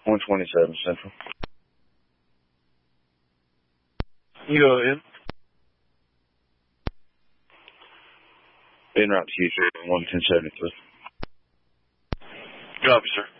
127 Central. You go in. En route to you, sir. 11073. Copy, sir.